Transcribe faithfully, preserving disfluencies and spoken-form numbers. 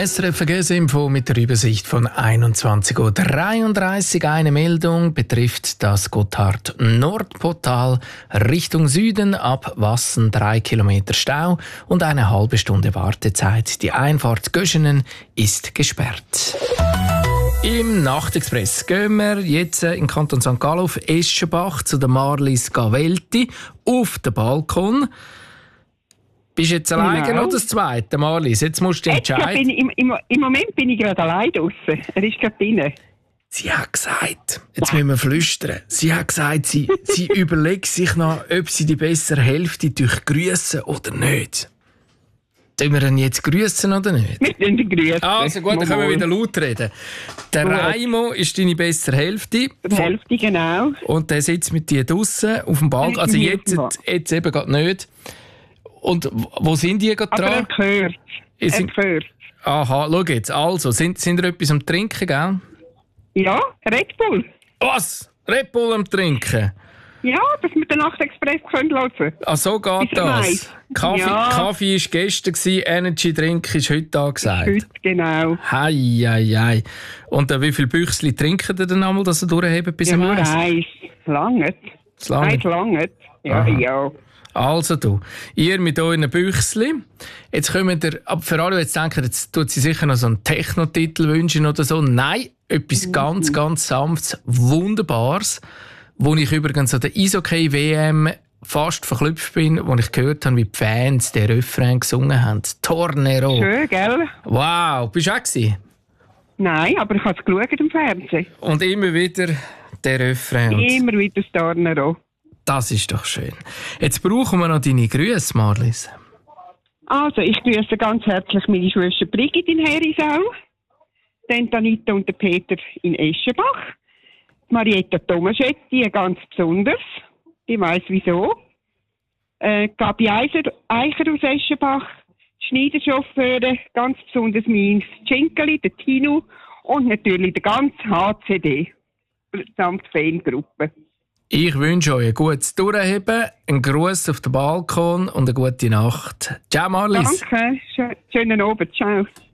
S R F Verkehrsinfo mit der Übersicht von einundzwanzig Uhr dreiunddreißig. Eine Meldung betrifft das Gotthard-Nordportal Richtung Süden ab Wassen. Drei Kilometer Stau und eine halbe Stunde Wartezeit. Die Einfahrt Göschenen ist gesperrt. Im Nachtexpress gehen wir jetzt in Kanton Sankt Gallen auf Eschenbach zu der Marlies Gavelti auf den Balkon. Bist du jetzt alleine Genau. oder das zweite, Marlies? Jetzt musst du Jetzt entscheiden. bin ich, im, im, Im Moment bin ich gerade allein draussen. Er ist gerade drin. Sie hat gesagt, jetzt müssen wir flüstern, sie hat gesagt, sie, sie überlegt sich noch, ob sie die bessere Hälfte durch grüssen oder nicht. Sollen wir ihn jetzt grüssen oder nicht? Wir können ihn grüssen. Also gut, dann können wir wieder laut reden. Der Gut. Raimo ist deine bessere Hälfte. Die Hälfte, genau. Und der sitzt mit dir draussen auf dem Balkon. Also Ich bin jetzt, hier auf dem jetzt eben gerade nicht. Und wo sind die gerade Aber dran? er hört. Ihr Er sind- hört. Aha, schau jetzt. Also, sind, sind ihr etwas am Trinken, gell? Ja, Red Bull. Was? Red Bull am Trinken? Ja, dass wir den Nachtexpress können hören. Ah, so geht Bis er das. weiss. Kaffee, Ja. Kaffee war gestern, Energy Drink ist heute angesagt. Heute, genau. Hei, hei, hei. Und äh, wie viele Büchsli trinken ihr denn einmal, dass ihr durchhebt bis Ja, am nur Eis? eins. Langet. Das lange. Eins langet. Ja, Aha. ja. Also du, ihr mit euren Büchsli. Jetzt kommt ihr, aber für alle, die jetzt denken, jetzt tut sie sicher noch so einen Technotitel wünschen oder so. Nein, etwas ganz, ganz Sanftes, Wunderbares, wo ich übrigens an der Eishockey-W M fast verklüpft bin, wo ich gehört habe, wie die Fans den Refrain gesungen haben. Tornero. Schön, gell? Wow, bist du auch gewesen? Nein, aber ich habe es geschaut im Fernsehen. Und immer wieder der Refrain. Und Immer wieder das Tornero. das ist doch schön. Jetzt brauchen wir noch deine Grüße, Marlies. Also, ich grüße ganz herzlich meine Schwester Brigitte in Herisau, dann die Anita und den Peter in Eschenbach, die Marietta Tomaschetti ganz besonders, die weiss wieso, äh, Gabi Eiser, Eicher aus Eschenbach, die Schneiderchauffeure, ganz besonders mein Cinkeli, der Tino und natürlich der ganze H C D, samt Fangruppe. Ich wünsche euch ein gutes Durchheben, einen Gruß auf den Balkon und eine gute Nacht. Ciao, Marlies. Danke, schö- schönen Abend, ciao.